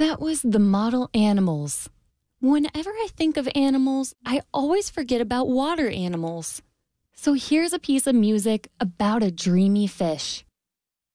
That was The Model Animals. Whenever I think of animals, I always forget about water animals. So here's a piece of music about a dreamy fish.